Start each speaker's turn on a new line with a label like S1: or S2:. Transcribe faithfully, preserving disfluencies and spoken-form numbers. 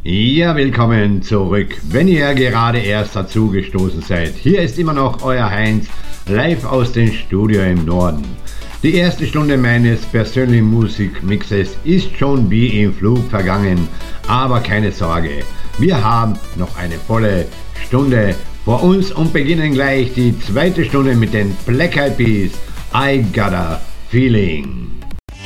S1: Ja, willkommen zurück, wenn ihr gerade erst dazugestoßen seid. Hier ist immer noch euer Heinz, live aus dem Studio im Norden. Die erste Stunde meines persönlichen Musikmixes ist schon wie im Flug vergangen, aber keine Sorge, wir haben noch eine volle Stunde vor uns und beginnen gleich die zweite Stunde mit den Black Eyed Peas, I Got a Feeling.